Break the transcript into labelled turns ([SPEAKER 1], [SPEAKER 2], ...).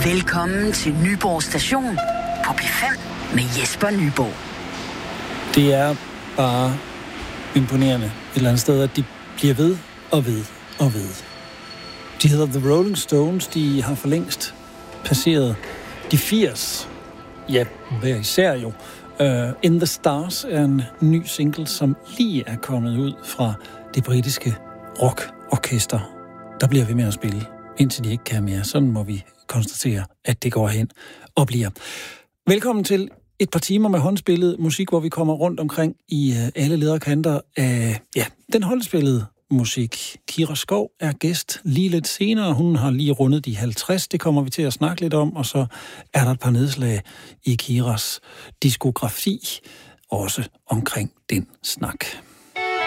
[SPEAKER 1] Velkommen til Nyborg Station på P5 med Jesper Nyborg.
[SPEAKER 2] Det er bare imponerende et eller andet sted, at de bliver ved og ved og ved. De hedder The Rolling Stones, de har for længst passeret de 80. Ja, hver især jo. In the Stars er en ny single, som lige er kommet ud fra det britiske rockorkester. Der bliver vi med at spille, indtil de ikke kan mere. Sådan må vi konstatere, at det går hen og bliver. Velkommen til et par timer med håndspillet musik, hvor vi kommer rundt omkring i alle lederkanter af den håndspillede musik. Kira Skov er gæst lige lidt senere. Hun har lige rundet de 50. Det kommer vi til at snakke lidt om. Og så er der et par nedslag i Kiras diskografi, også omkring den snak.